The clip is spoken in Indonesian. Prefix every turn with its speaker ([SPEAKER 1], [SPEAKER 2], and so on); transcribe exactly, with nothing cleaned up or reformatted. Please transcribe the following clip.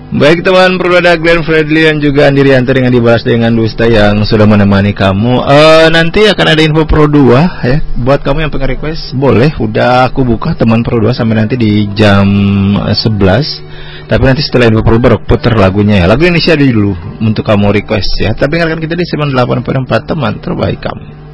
[SPEAKER 1] Baik teman Prodada Glenn Fredly dan juga Andi Rianto dengan dibalas dengan Dusta yang sudah menemani kamu. uh, Nanti akan ada info Pro dua ya. Buat kamu yang pengen request, boleh, udah aku buka teman Pro dua sampai nanti di jam sebelas. Tapi nanti setelah info Pro baru putar lagunya ya. Lagu Indonesia dulu untuk kamu request ya. Tapi dengarkan kita di sembilan puluh delapan koma empat teman terbaik kamu.